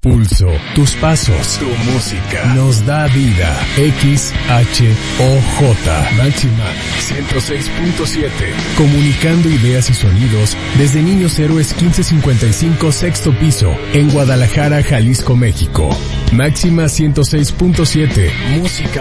Pulso, tus pasos, tu música, nos da vida. XHOJ, Máxima 106.7. Comunicando ideas y sonidos desde Niños Héroes 1555, sexto piso, en Guadalajara, Jalisco, México. Máxima 106.7, música